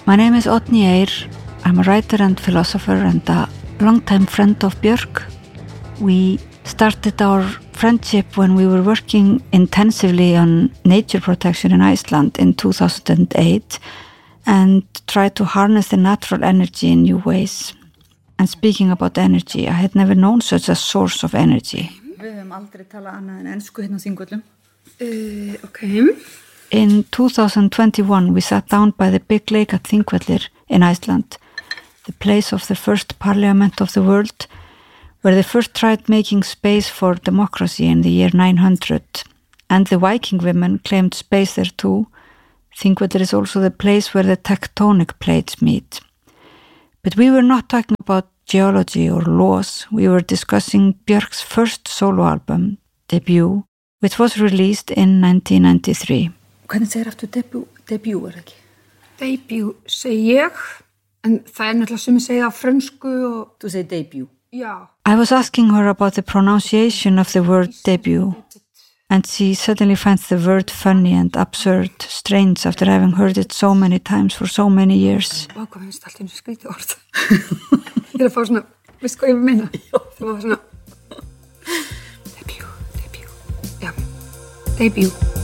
My name is Oddný Eir. I'm a writer and philosopher and a longtime friend of Björk. We started our friendship when we were working intensively on nature protection in Iceland in 2008 and tried to harness the natural energy in new ways. And speaking about energy, I had never known such a source of energy. Við höfum aldrei talað annað en ensku hérna á Þingvöllum. Okay. In 2021, we sat down by the big lake at Þingvellir in Iceland, the place of the first parliament of the world, where they first tried making space for democracy in the year 900. And the Viking women claimed space there too. Þingvellir is also the place where the tectonic plates meet. But we were not talking about geology or laws. We were discussing Björk's first solo album, Debut, which was released in 1993. Hvernig segir aftur debut ekki? Debut segi ég, en það náttúrulega sem ég segi á frönsku og... Þú segir debut? Já. I was asking her about the pronunciation of the word debut, and she suddenly finds the word funny and absurd, strange after having heard it so many times for so many years. Hvað finnst allt einu skrítið orð? Ég að fá svona, veist hvað ég meina? Það var svona... Debut, já, debut.